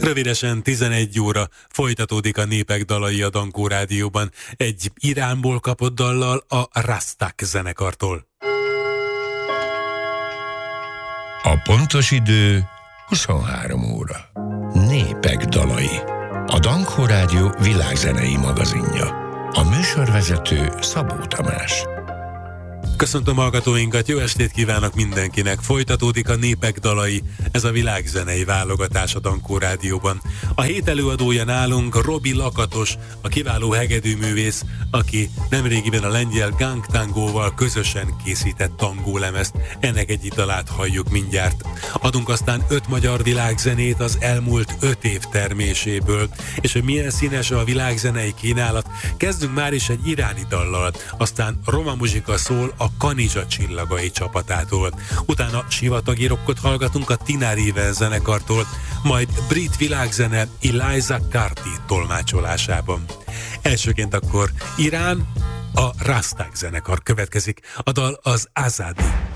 Rövidesen 11 óra folytatódik a Népek dalai a Dankó Rádióban, egy Iránból kapott dallal a Rastak zenekartól. A pontos idő 23 óra. Népek dalai. A Dankó Rádió világzenei magazinja. A műsorvezető Szabó Tamás. Köszöntöm hallgatóinkat, jó estét kívánok mindenkinek! Folytatódik a Népek dalai, ez a világzenei válogatás a Dankó Rádióban. A hét előadója nálunk Robi Lakatos, a kiváló hegedűművész, aki nemrégiben a lengyel Gang Tangóval közösen készített tangólemezt. Ennek egyik dalát halljuk mindjárt. Adunk aztán 5 magyar világzenét az elmúlt 5 év terméséből, és hogy milyen színes a világzenei kínálat, kezdünk már is egy iráni dallal, aztán roma muzsika szól a Kanizsa csillagai csapatától. Utána sivatagi rockot hallgatunk a Tina River zenekartól, majd brit világzene Eliza Carty tolmácsolásában. Elsőként akkor Irán, a Rastak zenekar következik, a dal az Azadi.